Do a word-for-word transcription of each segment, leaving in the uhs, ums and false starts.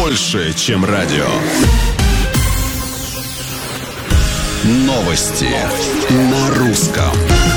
больше, чем радио. Новости на русском.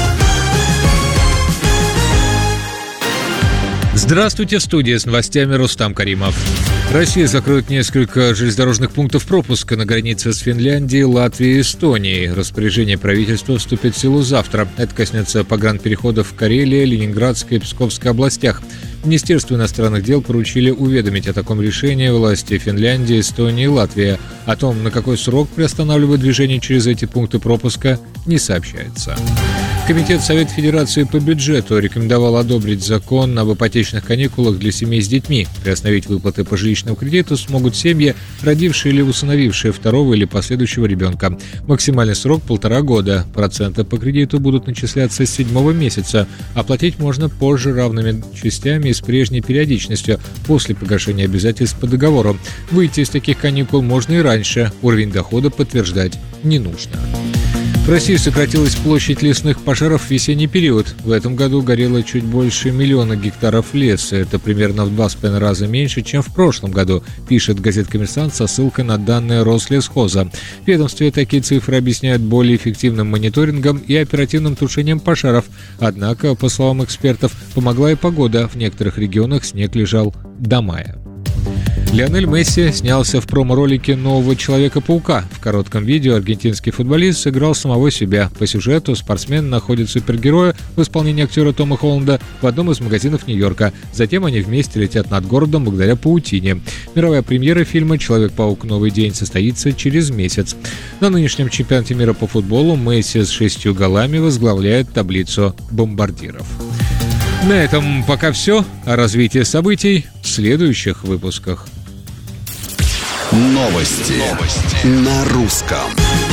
Здравствуйте, в студии с новостями Рустам Каримов. Россия закроет несколько железнодорожных пунктов пропуска на границе с Финляндией, Латвией и Эстонией. Распоряжение правительства вступит в силу завтра. Это коснется погранпереходов в Карелии, Ленинградской и Псковской областях. Министерству иностранных дел поручили уведомить о таком решении власти Финляндии, Эстонии и Латвии. О том, на какой срок приостанавливают движение через эти пункты пропуска, не сообщается. Комитет Совета Федерации по бюджету рекомендовал одобрить закон об ипотечных каникулах для семей с детьми. Приостановить выплаты по жилищному кредиту смогут семьи, родившие или усыновившие второго или последующего ребенка. Максимальный срок – полтора года. Проценты по кредиту будут начисляться с седьмого месяца. Оплатить можно позже равными частями и с прежней периодичностью, после погашения обязательств по договору. Выйти из таких каникул можно и раньше. Уровень дохода подтверждать не нужно. В России сократилась площадь лесных пожаров в весенний период. В этом году горело чуть больше миллиона гектаров леса. Это примерно в два с половиной раза меньше, чем в прошлом году, пишет газета «Коммерсант» со ссылкой на данные Рослесхоза. В ведомстве такие цифры объясняют более эффективным мониторингом и оперативным тушением пожаров. Однако, по словам экспертов, помогла и погода. В некоторых регионах снег лежал до мая. Лионель Месси снялся в промо-ролике нового Человека-паука. В коротком видео аргентинский футболист сыграл самого себя. По сюжету спортсмен находит супергероя в исполнении актера Тома Холланда в одном из магазинов Нью-Йорка. Затем они вместе летят над городом благодаря паутине. Мировая премьера фильма «Человек-паук. Новый день» состоится через месяц. На нынешнем чемпионате мира по футболу Месси с шестью голами возглавляет таблицу бомбардиров. На этом пока все. О развитии событий в следующих выпусках. Новости, Новости. На русском.